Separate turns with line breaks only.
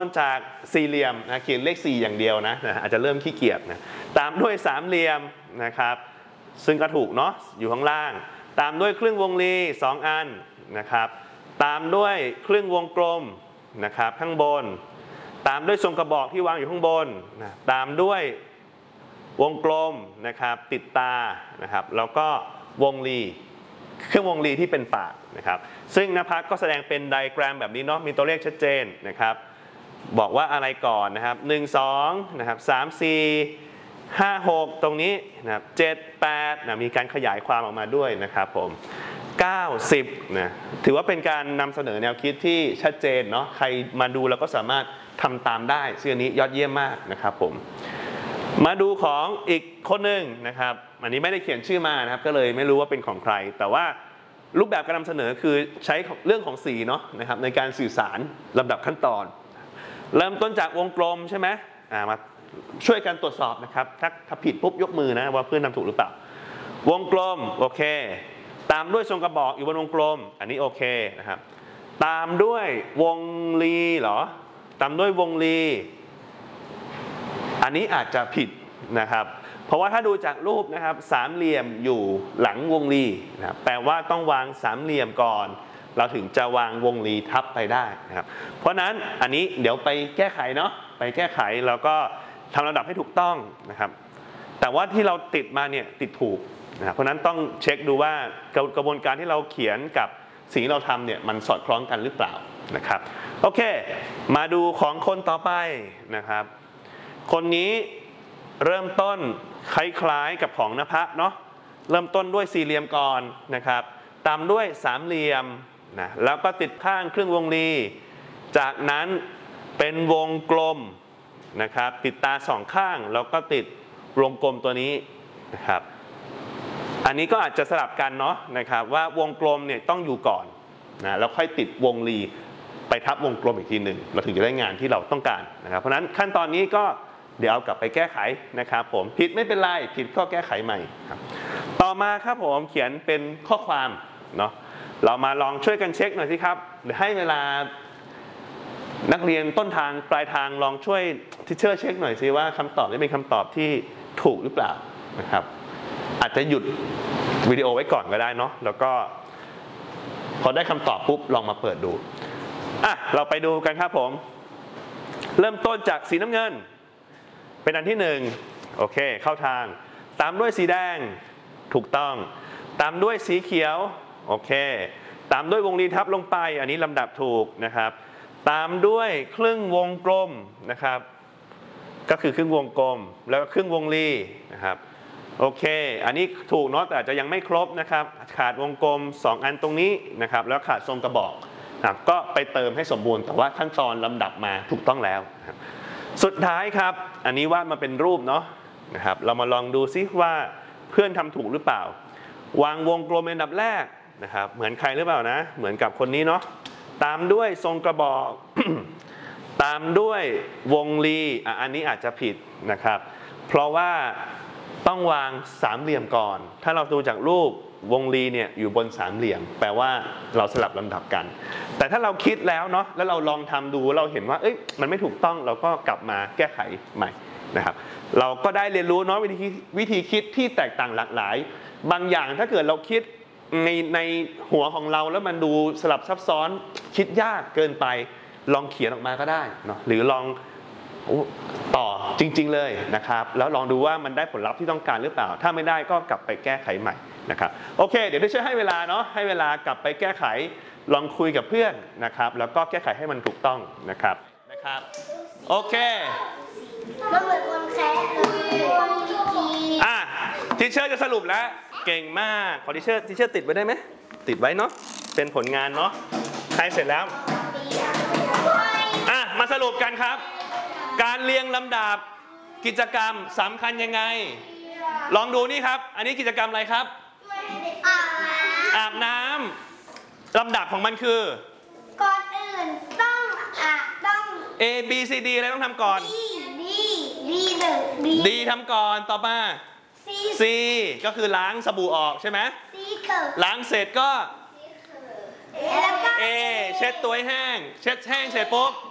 จากสี่เหลี่ยมนะเขียนเลข4อย่างเดียวนะอาจจะเริ่มขี้เกียจนะตามด้วยสามเหลี่ยมนะครับซึ่งก็ถูกเนาะอยู่ข้างล่างตามด้วยครึ่งวงรี2อันนะครับตามด้วยครึ่งวงกลมนะครับข้างบนตามด้วยทรงกระบอกที่วางอยู่ข้างบนนะตามด้วยวงกลมนะครับติดตานะครับแล้วก็วงรีเครื่องวงรีที่เป็นปากนะครับซึ่งนภัสก็แสดงเป็นไดอะแกรมแบบนี้เนาะมีตัวเลขชัดเจนนะครับบอกว่าอะไรก่อนนะครับ1 2นะครับ3 4 5 6ตรงนี้นะครับ7 8นะมีการขยายความออกมาด้วยนะครับผม9 10นะถือว่าเป็นการนำเสนอแนวคิดที่ชัดเจนเนาะใครมาดูแล้วก็สามารถทำตามได้ซึ่งอันนี้ยอดเยี่ยมมากนะครับผมมาดูของอีกคนหนึ่งนะครับอันนี้ไม่ได้เขียนชื่อมานะครับก็เลยไม่รู้ว่าเป็นของใครแต่ว่ารูปแบบการนำเสนอคือใช้เรื่องของสีเนาะนะครับในการสื่อสารลำดับขั้นตอนเริ่มต้นจากวงกลมใช่ไหมมาช่วยกันตรวจสอบนะครับถ้าผิดปุ๊บยกมือนะว่าเพื่อนทำถูกหรือเปล่าวงกลมโอเคตามด้วยทรงกระบอกอยู่บนวงกลมอันนี้โอเคนะครับตามด้วยวงรีเหรอตามด้วยวงรีอันนี้อาจจะผิดนะครับเพราะว่าถ้าดูจากรูปนะครับสามเหลี่ยมอยู่หลังวงรีนะครับแปลว่าต้องวางสามเหลี่ยมก่อนเราถึงจะวางวงรีทับไปได้นะครับเพราะนั้นอันนี้เดี๋ยวไปแก้ไขเนาะไปแก้ไขแล้วก็ทำระดับให้ถูกต้องนะครับแต่ว่าที่เราติดมาเนี่ยติดถูกนะครับเพราะนั้นต้องเช็คดูว่ากระบวนการที่เราเขียนกับสิ่งที่เราทำเนี่ยมันสอดคล้องกันหรือเปล่านะครับโอเคมาดูของคนต่อไปนะครับคนนี้เริ่มต้นคล้ายๆกับของนภัสเนาะเริ่มต้นด้วยสี่เหลี่ยมก่อนนะครับตามด้วยสามเหลี่ยมนะแล้วก็ติดข้างครึ่งวงรีจากนั้นเป็นวงกลมนะครับติดตาสองข้างแล้วก็ติดวงกลมตัวนี้นะครับอันนี้ก็อาจจะสลับกันเนาะนะครับว่าวงกลมเนี่ยต้องอยู่ก่อนนะแล้วค่อยติดวงรีไปทับวงกลมอีกทีหนึ่งเราถึงจะได้งานที่เราต้องการนะครับเพราะฉะนั้นขั้นตอนนี้ก็เดี๋ยวเอากลับไปแก้ไขนะครับผมผิดไม่เป็นไรผิดก็แก้ไขใหม่ครับต่อมาครับผมเขียนเป็นข้อความเนาะเรามาลองช่วยกันเช็คหน่อยสิครับเดี๋ยวให้เวลานักเรียนต้นทางปลายทางลองช่วยทิเชอร์เช็คหน่อยสิว่าคำตอบนี้เป็นคำตอบที่ถูกหรือเปล่านะครับอาจจะหยุดวิดีโอไว้ก่อนก็ได้เนาะแล้วก็พอได้คำตอบปุ๊บลองมาเปิดดูเราไปดูกันครับผมเริ่มต้นจากสีน้ำเงินเป็นอันที่1โอเคเข้าทางตามด้วยสีแดงถูกต้องตามด้วยสีเขียวโอเคตามด้วยวงรีทับลงไปอันนี้ลำดับถูกนะครับตามด้วยครึ่งวงกลมนะครับก็คือครึ่งวงกลมแล้วก็ครึ่งวงรีนะครับโอเคอันนี้ถูกเนาะแต่อาจจะยังไม่ครบนะครับขาดวงกลม2อันตรงนี้นะครับแล้วขาดทรงกระบอกนะครับก็ไปเติมให้สมบูรณ์แต่ว่าขั้นตอนลำดับมาถูกต้องแล้วนะครับสุดท้ายครับอันนี้วาดมาเป็นรูปเนาะนะครับเรามาลองดูซิว่าเพื่อนทำถูกหรือเปล่าวางวงกลมเป็นอันดับแรกนะครับเหมือนใครหรือเปล่านะเหมือนกับคนนี้เนาะตามด้วยทรงกระบอก ตามด้วยวงรีอันนี้อาจจะผิดนะครับเพราะว่าต้องวางสามเหลี่ยมก่อนถ้าเราดูจากรูปวงรีเนี่ยอยู่บนสามเหลี่ยมแปลว่าเราสลับลำดับกันแต่ถ้าเราคิดแล้วเนาะแล้วเราลองทำดูเราเห็นว่ามันไม่ถูกต้องเราก็กลับมาแก้ไขใหม่นะครับเราก็ได้เรียนรู้เนาะวิธีคิดที่แตกต่างหลากหลายบางอย่างถ้าเกิดเราคิดในหัวของเราแล้วมันดูสลับซับซ้อนคิดยากเกินไปลองเขียนออกมาก็ได้เนาะหรือลองต่อจริงๆเลยนะครับแล้วลองดูว่ามันได้ผลลัพธ์ที่ต้องการหรือเปล่าถ้าไม่ได้ก็กลับไปแก้ไขใหม่นะครับโอเคเดี๋ยวช่วยให้เวลาเนาะให้เวลากลับไปแก้ไขลองคุยกับเพื่อนนะครับแล้วก็แก้ไขให้มันถูกต้องนะครับโอเค
มันเหมือนคนแคะ
ทีเชอร์จะสรุปแล้วเก่งมากขอทีเชอร์ติดไว้ได้ไหมติดไว้เนาะเป็นผลงานเนาะใครเสร็จแล้วมาสรุปกันครับการเรียงลำดับกิจกรรมสำคัญยังไงลองดูนี่ครับอันนี้กิจกรรมอะไรครับอาบน้ำลำดับของมันคือ
ก่อนอื่นต้อง
A B C D อะไรต้องทำก่อน D ทำก่อนต่อมา C ก็คือล้างสบู่ออกใช่ไหมล้างเสร็จก็A เช็ดตัวให้แห้งเช็ดแห้งเสร็จปุ๊บ